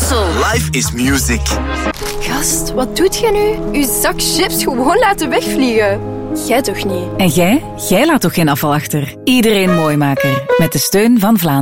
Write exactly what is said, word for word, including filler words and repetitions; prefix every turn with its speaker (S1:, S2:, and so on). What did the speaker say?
S1: Brussel.
S2: Life is music.
S3: Gast, wat doet jij nu? Uw zak chips gewoon laten wegvliegen. Jij toch niet?
S4: En jij? Jij laat toch geen afval achter? Iedereen Mooimaker. Met de steun van Vlaanderen.